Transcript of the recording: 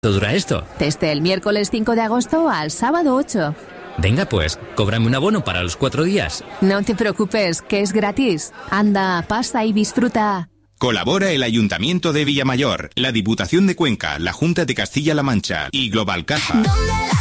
dura esto? Desde el miércoles 5 de agosto al sábado 8. Venga pues, cóbrame un abono para los 4 días. No te preocupes, que es gratis. Anda, pasa y disfruta. Colabora el Ayuntamiento de Villamayor, la Diputación de Cuenca, la Junta de Castilla-La Mancha y Global Caja.